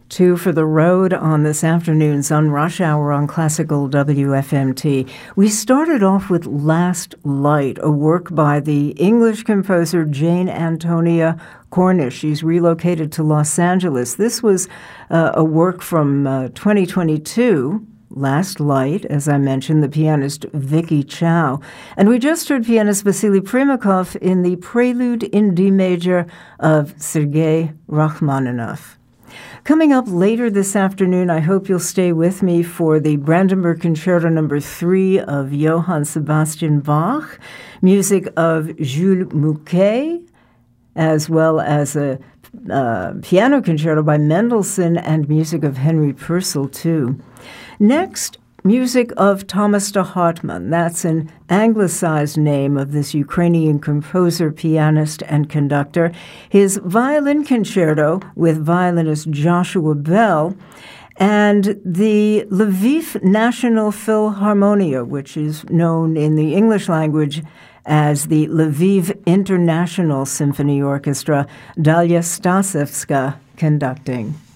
Two for the road on this afternoon's On Rush Hour on Classical WFMT. We started off with Last Light, a work by the English composer Jane Antonia Cornish. She's relocated to Los Angeles. This was a work from 2022. Last Light, as I mentioned, the pianist Vicky Chow. And we just heard pianist Vasily Primakov in the Prelude in D major of Sergei Rachmaninoff. Coming up later this afternoon, I hope you'll stay with me for the Brandenburg Concerto No. 3 of Johann Sebastian Bach, music of Jules Mouquet, as well as a piano concerto by Mendelssohn and music of Henry Purcell, too. Next, music of Thomas de Hartmann. That's an anglicized name of this Ukrainian composer, pianist, and conductor. His violin concerto with violinist Joshua Bell and the Lviv National Philharmonia, which is known in the English language as the Lviv International Symphony Orchestra, Dalia Stasevska conducting.